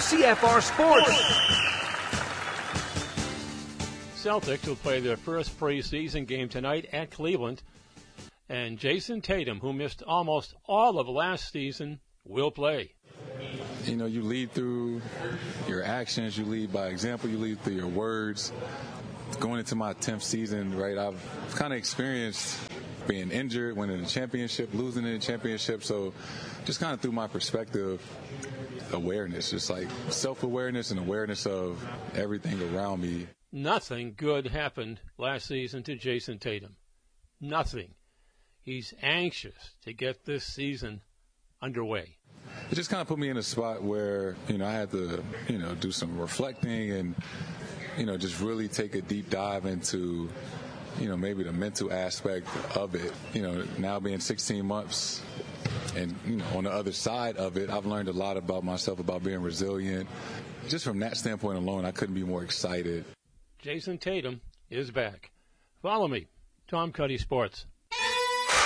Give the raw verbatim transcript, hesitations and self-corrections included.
C F R Sports. Celtics will play their first preseason game tonight at Cleveland. And Jason Tatum, who missed almost all of last season, will play. You know, you lead through your actions, you lead by example, you lead through your words. Going into my tenth season, right, I've kind of experienced being injured, winning a championship, losing in a championship. So just kind of through my perspective, awareness, just like self-awareness and awareness of everything around me. Nothing good happened last season to Jason Tatum. Nothing. He's anxious to get this season underway. It just kind of put me in a spot where, you know, I had to, you know, do some reflecting and, you know, just really take a deep dive into, you know, maybe the mental aspect of it. You know, now being sixteen months and, you know, on the other side of it, I've learned a lot about myself, about being resilient. Just from that standpoint alone, I couldn't be more excited. Jason Tatum is back. Follow me, Tom Cuddy Sports.